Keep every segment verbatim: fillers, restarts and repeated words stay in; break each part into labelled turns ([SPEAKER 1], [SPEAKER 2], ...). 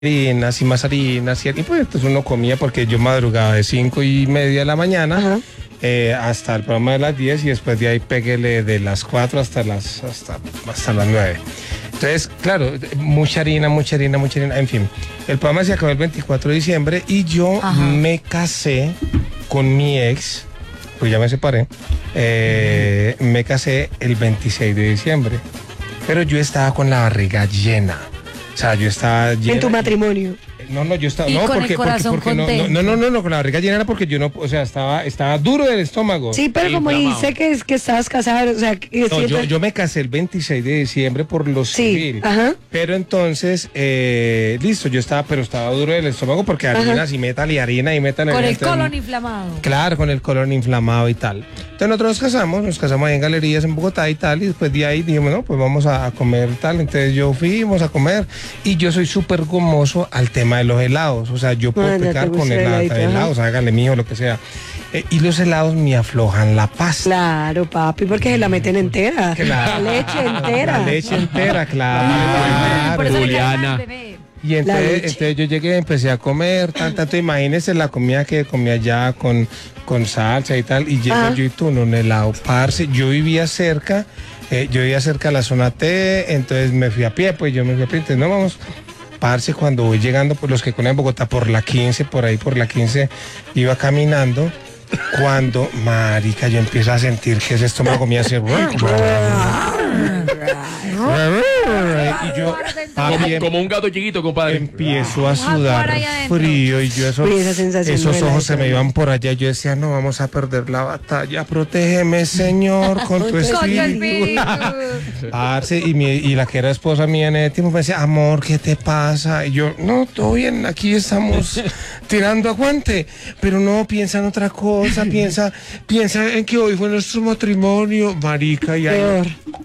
[SPEAKER 1] harinas y más harinas y, y pues entonces uno comía porque yo madrugaba de cinco y media de la mañana eh, hasta el programa de las diez y después de ahí péguele de las cuatro hasta las hasta, hasta las nueve. Entonces, claro, mucha harina, mucha harina, mucha harina, en fin. El programa se acabó el veinticuatro de diciembre y yo Ajá. me casé con mi ex, pues ya me separé, eh, me casé el veintiséis de diciembre, pero yo estaba con la barriga llena. O sea, yo estaba llena.
[SPEAKER 2] ¿En tu matrimonio?
[SPEAKER 1] No, no, yo estaba.
[SPEAKER 3] Y
[SPEAKER 1] no,
[SPEAKER 3] con
[SPEAKER 1] porque,
[SPEAKER 3] el corazón
[SPEAKER 1] porque, porque no, no, no, no, no, con la barriga llena era porque yo no, o sea, estaba, estaba duro del estómago.
[SPEAKER 2] Sí, pero como dice que, es, que estabas casado, o sea, que
[SPEAKER 1] no, yo, yo me casé el veintiséis de diciembre por lo
[SPEAKER 2] sí,
[SPEAKER 1] civil.
[SPEAKER 2] Ajá.
[SPEAKER 1] Pero entonces, eh, listo, yo estaba, pero estaba duro del estómago porque harinas y metal y harina y metal.
[SPEAKER 3] Con
[SPEAKER 1] el
[SPEAKER 3] entonces, colon inflamado.
[SPEAKER 1] Claro, con el colon inflamado y tal. Entonces nosotros nos casamos, nos casamos ahí en Galerías en Bogotá y tal, y después de ahí dijimos, no, pues vamos a, a comer tal. Entonces yo fuimos a comer y yo soy súper gomoso al tema de los helados. O sea, yo puedo
[SPEAKER 2] ah, no
[SPEAKER 1] pecar con helado, helados, hágale mijo, lo que sea. Eh, y los helados me aflojan la pasta.
[SPEAKER 2] Claro, papi, porque se la meten entera.
[SPEAKER 1] Claro.
[SPEAKER 2] La leche entera.
[SPEAKER 1] La leche entera, claro.
[SPEAKER 3] Por eso
[SPEAKER 1] Juliana. Y entonces, entonces yo llegué, empecé a comer, tan, tanto, imagínense la comida que comía ya con, con salsa y tal, y llego ah. yo y tú, no, un helado, parce, yo vivía cerca, eh, yo vivía cerca de la zona T, entonces me fui a pie, pues yo me fui a pie, entonces no vamos, parce, cuando voy llegando, por los que conocen Bogotá, por la quince, por ahí por la quince, iba caminando, cuando, marica, yo empiezo a sentir que ese estómago me hace... y yo
[SPEAKER 4] como, como un gato chiquito, compadre.
[SPEAKER 1] Empiezo a sudar frío y yo eso, esos ojos se me iban por allá. Yo decía, no, vamos a perder la batalla. Protégeme, Señor, con tu espíritu. Parce, y, mi, y la que era esposa mía en ese tiempo me decía, amor, ¿qué te pasa? Y yo, no, todo bien, aquí estamos tirando aguante. Pero no, piensa en otra cosa, piensa, piensa en que hoy fue nuestro matrimonio, marica. Y
[SPEAKER 2] peor.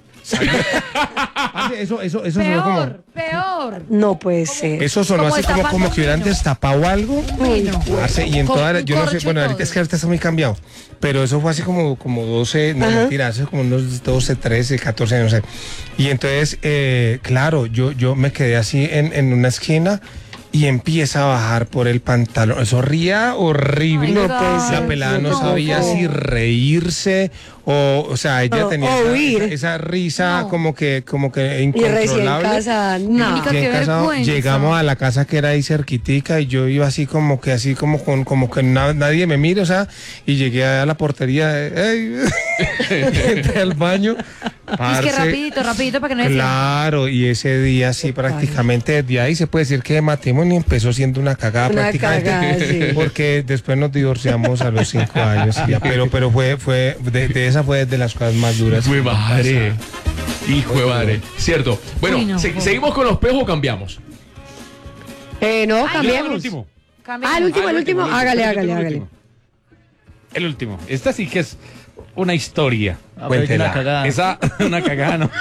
[SPEAKER 1] Eso, eso, eso
[SPEAKER 3] peor,
[SPEAKER 1] sonó como...
[SPEAKER 3] peor.
[SPEAKER 2] No puede ser.
[SPEAKER 1] Eso sonó así como, como que hubieran destapado algo.
[SPEAKER 3] Bueno.
[SPEAKER 1] Hace, y en toda la, yo no sé, bueno, ahorita es que ahorita está muy cambiado. Pero eso fue así como, como doce, no mentira, hace como unos doce, trece, catorce, no sé. Y entonces, eh, claro, yo, yo me quedé así en, en una esquina. Y empieza a bajar por el pantalón. Eso ría horrible.
[SPEAKER 2] No, pues,
[SPEAKER 1] la pelada no, no sabía no. si reírse o, o sea, ella no, tenía esa, esa, esa risa no. como que, como que incontrolable.
[SPEAKER 2] Y recién casa, no.
[SPEAKER 1] Recién casado, llegamos a la casa que era ahí cerquitica y yo iba así como que, así como con, como que na, nadie me mire, o sea, y llegué a la portería, hey, entré al baño.
[SPEAKER 3] Parce, es que rapidito, rapidito para que no
[SPEAKER 1] Claro, y ese día sí, prácticamente desde ahí se puede decir que el matrimonio empezó siendo una cagada una prácticamente, cagada, sí. Porque después nos divorciamos a los cinco años, ya, pero, pero fue, fue de, de esa fue de las cosas más duras.
[SPEAKER 4] Fue madre, hijo de madre, cierto. Bueno, Uy, no, se, ¿seguimos con los pejos o cambiamos?
[SPEAKER 2] Eh, no, cambiamos.
[SPEAKER 4] El último.
[SPEAKER 2] Ah, el último, el último, hágale, hágale, hágale.
[SPEAKER 5] El último, esta sí que es una historia.
[SPEAKER 4] Ah, una cagada.
[SPEAKER 5] Esa, una cagada, ¿no?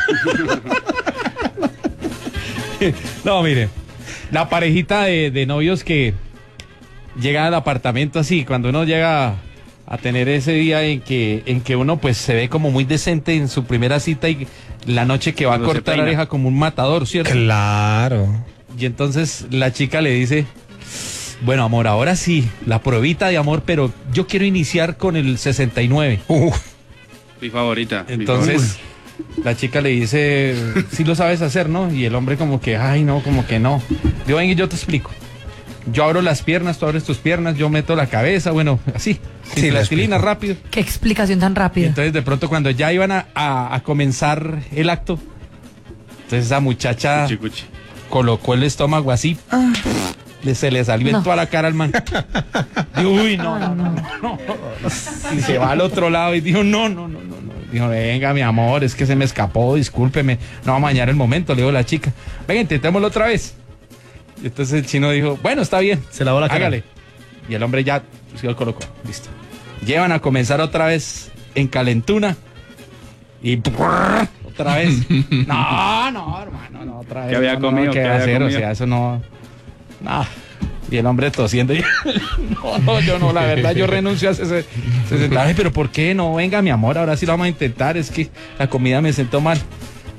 [SPEAKER 5] No, mire, la parejita de, de novios que llegan al apartamento así, cuando uno llega a tener ese día en que, en que uno pues se ve como muy decente en su primera cita y la noche que va cuando a cortar la oreja como un matador, ¿cierto?
[SPEAKER 1] Claro.
[SPEAKER 5] Y entonces la chica le dice, bueno, amor, ahora sí, la pruebita de amor, pero yo quiero iniciar con el sesenta y nueve.
[SPEAKER 1] Uh.
[SPEAKER 6] Mi favorita.
[SPEAKER 5] Entonces,
[SPEAKER 6] mi favorita.
[SPEAKER 5] La chica le dice, sí lo sabes hacer, ¿no? Y el hombre como que, ay, no, como que no. Digo, ven y yo te explico. Yo abro las piernas, tú abres tus piernas, yo meto la cabeza, bueno, así.
[SPEAKER 1] Sí,
[SPEAKER 5] la plastilina rápido.
[SPEAKER 3] Qué explicación tan rápida.
[SPEAKER 5] Y entonces de pronto cuando ya iban a, a, a comenzar el acto, entonces esa muchacha cuchi, cuchi. colocó el estómago así. Ah. Se le salió no. en toda la cara al man. Dijo, uy, no, no, no, no, no. Y se va al otro lado y dijo, no, no, no, no, no. Dijo, venga, mi amor, es que se me escapó, discúlpeme. No va a mañar el momento, le dijo la chica. Venga, intentémoslo otra vez. Y entonces el chino dijo, bueno, está bien.
[SPEAKER 4] Se lavó la cara.
[SPEAKER 5] Hágale. Y el hombre ya se lo colocó. Listo. Llevan a comenzar otra vez en calentuna. Y otra vez. No, no, hermano, no, otra vez.
[SPEAKER 6] ¿Qué había
[SPEAKER 5] no,
[SPEAKER 6] comido?
[SPEAKER 5] No, ¿qué
[SPEAKER 6] ¿Qué
[SPEAKER 5] había
[SPEAKER 6] hacer?
[SPEAKER 5] comido? O sea, eso no... No. Y el hombre tosiendo. Y, no, no, yo no, la verdad, yo renuncio a ese, ese, ese. Pero ¿por qué no? Venga, mi amor, ahora sí lo vamos a intentar. Es que la comida me sentó mal.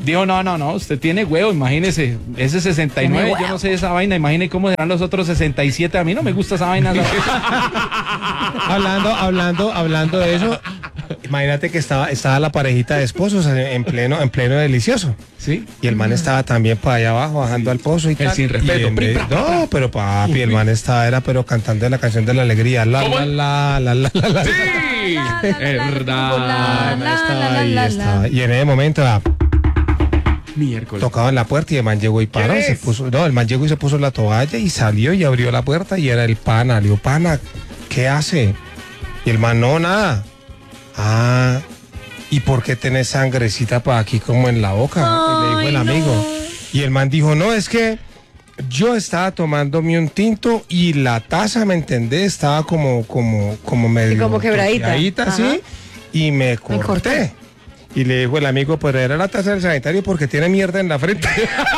[SPEAKER 5] Dijo, no, no, no, usted tiene huevo, imagínese, ese sesenta y nueve, yo no sé esa vaina, imagine cómo serán los otros sesenta y siete, a mí no me gusta esa vaina.
[SPEAKER 1] hablando, hablando, hablando de eso, imagínate que estaba, estaba la parejita de esposos en pleno, en pleno delicioso.
[SPEAKER 4] Sí.
[SPEAKER 1] Y el man estaba también para allá abajo, bajando al pozo y
[SPEAKER 4] El
[SPEAKER 1] tal.
[SPEAKER 4] sin respeto.
[SPEAKER 1] Y en
[SPEAKER 4] Pri,
[SPEAKER 1] vez-
[SPEAKER 4] pra, pra,
[SPEAKER 1] no,
[SPEAKER 4] pra.
[SPEAKER 1] pero papi, el man estaba, era pero cantando la canción de la alegría. La,
[SPEAKER 4] ¿Cómo?
[SPEAKER 1] la, la, la, la, la, la.
[SPEAKER 4] Sí,
[SPEAKER 3] La, la, la,
[SPEAKER 4] es
[SPEAKER 3] la, la,
[SPEAKER 4] verdad.
[SPEAKER 3] la,
[SPEAKER 1] El man
[SPEAKER 3] la,
[SPEAKER 1] estaba
[SPEAKER 3] la,
[SPEAKER 1] ahí,
[SPEAKER 3] la,
[SPEAKER 1] estaba.
[SPEAKER 3] la.
[SPEAKER 1] Y en ese momento ah,
[SPEAKER 4] Miércoles.
[SPEAKER 1] tocaba en la puerta y el man llegó y paró,
[SPEAKER 4] ¿Quién
[SPEAKER 1] se
[SPEAKER 4] es?
[SPEAKER 1] puso, no, el man llegó y se puso la toalla y salió y abrió la puerta y era el pana. Le dijo, pana, ¿qué hace? Y el man, no, nada. Ah, ¿y por qué tenés sangrecita para aquí como en la boca? Y le dijo el
[SPEAKER 3] Ay,
[SPEAKER 1] amigo.
[SPEAKER 3] no.
[SPEAKER 1] Y el man dijo, no, es que yo estaba tomándome un tinto y la taza, ¿me entendés? Estaba como, como, como medio...
[SPEAKER 2] como quebradita.
[SPEAKER 1] toqueadita,
[SPEAKER 2] Ajá.
[SPEAKER 1] sí, y me corté.
[SPEAKER 3] corté.
[SPEAKER 1] Y le dijo el amigo, pero era la taza del sanitario porque tiene mierda en la frente.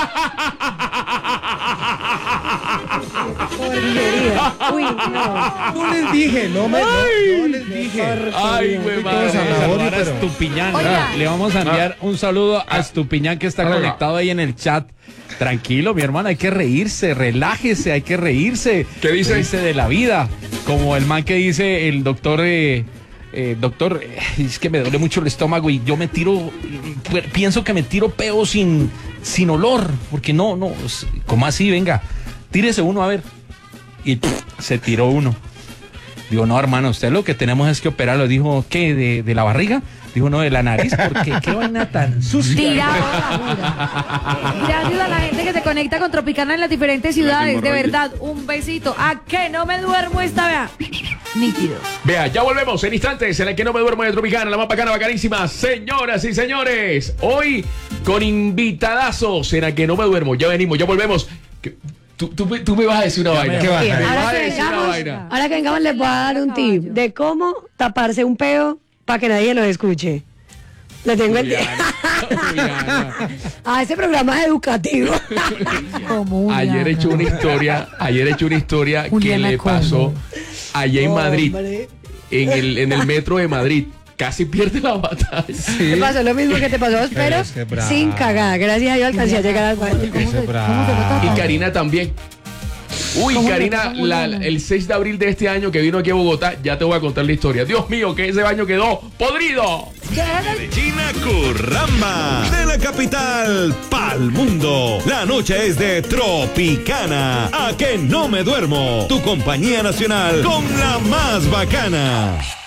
[SPEAKER 2] Porquería. Uy, no.
[SPEAKER 1] No les dije, no me... No, no les dije.
[SPEAKER 4] Ay, güey,
[SPEAKER 1] Vamos a
[SPEAKER 4] madre.
[SPEAKER 1] la
[SPEAKER 5] Saludar a
[SPEAKER 1] pero-
[SPEAKER 5] Estupiñán.
[SPEAKER 3] Oiga.
[SPEAKER 5] Le vamos a enviar un saludo a Estupiñán que está
[SPEAKER 4] Oiga.
[SPEAKER 5] conectado ahí en el chat. Tranquilo, mi hermano, hay que reírse, relájese, hay que reírse.
[SPEAKER 4] ¿Qué dice?
[SPEAKER 5] Reírse de la vida. Como el man que dice el doctor, eh, eh, doctor, eh, es que me duele mucho el estómago y yo me tiro, eh, pienso que me tiro peo sin, sin olor, porque no, no, es- ¿cómo así? Venga, tírese uno a ver. Y pff, se tiró uno. Digo, no, hermano, usted lo que tenemos es que operarlo. Dijo, ¿qué? ¿De, de la barriga? Dijo, no, de la nariz, porque qué vaina tan sucia.
[SPEAKER 3] Tirado a la jura. Gracias a la gente que se conecta con Tropicana en las diferentes ciudades. De
[SPEAKER 6] hemorroides.
[SPEAKER 3] verdad, un besito. ¿A que no me duermo esta vea? Nítido.
[SPEAKER 4] Vea, ya volvemos en instantes en la que no me duermo de Tropicana, la más bacana, bacanísima. Señoras y señores, hoy con invitadazos en la que no me duermo. Ya venimos, ya volvemos. Que- Tú, tú, me- tú me vas a decir una vaina.
[SPEAKER 1] ¿Qué vas a
[SPEAKER 4] Me
[SPEAKER 1] decir?
[SPEAKER 4] vas
[SPEAKER 2] Ahora
[SPEAKER 4] a
[SPEAKER 2] que
[SPEAKER 4] decir una
[SPEAKER 2] vengamos,
[SPEAKER 4] vaina.
[SPEAKER 2] ahora que vengamos les voy a dar un tip de cómo taparse un peo para que nadie lo escuche. Le tengo el
[SPEAKER 4] Juliana, Juliana.
[SPEAKER 2] Ah, ese programa es educativo.
[SPEAKER 3] Como
[SPEAKER 4] Ayer he hecho una historia, ayer he hecho una historia que
[SPEAKER 3] Juliana,
[SPEAKER 4] le pasó
[SPEAKER 3] ¿cómo?
[SPEAKER 4] allá en Madrid,
[SPEAKER 2] Hombre.
[SPEAKER 4] en el, en el metro de Madrid. Casi pierde la batalla.
[SPEAKER 2] Me pasó lo mismo que te pasó a vos,
[SPEAKER 1] Pero
[SPEAKER 2] pero
[SPEAKER 1] es que bravo.
[SPEAKER 2] sin cagada. Gracias a Dios alcancé a llegar al baño.
[SPEAKER 3] ¿Cómo se,
[SPEAKER 1] Ese
[SPEAKER 3] cómo se
[SPEAKER 1] bravo.
[SPEAKER 3] lo tapa?
[SPEAKER 4] Y Karina también. Uy,
[SPEAKER 3] ¿Cómo le
[SPEAKER 4] Karina,
[SPEAKER 3] pasa a
[SPEAKER 4] la-
[SPEAKER 3] Juliana?
[SPEAKER 4] el seis de abril de este año que vino aquí a Bogotá, ya te voy a contar la historia. Dios mío, que ese baño quedó podrido.
[SPEAKER 7] China Curramba, de la capital pa'l mundo. La noche es de Tropicana. A que no me duermo. Tu compañía nacional con la más bacana.